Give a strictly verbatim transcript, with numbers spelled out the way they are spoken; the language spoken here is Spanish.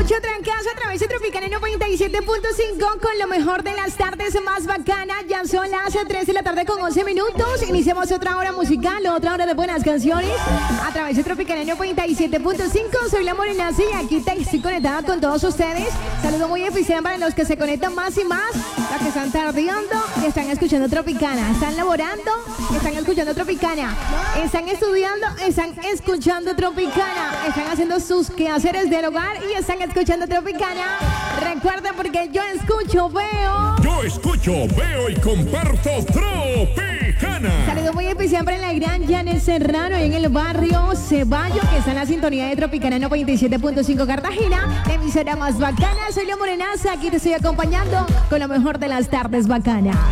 escucho trancazo a través de Tropicana noventa y siete punto cinco con lo mejor de las tardes más bacanas. Ya son las tres de la tarde con once minutos. Iniciamos otra hora musical, otra hora de buenas canciones a través de Tropicana noventa y siete punto cinco. Soy la Morenaza y aquí te estoy conectada con todos ustedes. Saludo muy especial para los que se conectan más y más, los que están tardeando y están escuchando Tropicana, están laborando, están escuchando Tropicana, están estudiando, están escuchando Tropicana, están haciendo sus quehaceres del hogar y están escuchando Tropicana. Recuerden, porque yo escucho, veo. Yo escucho, veo y comparto Tropicana. Saludo muy especial para la gran Janet Serrano y en el barrio Ceballo, que está en la sintonía de Tropicana noventa y siete punto cinco Cartagena, la emisora más bacana. Soy la Morenaza, aquí te estoy acompañando con lo mejor de las tardes bacanas.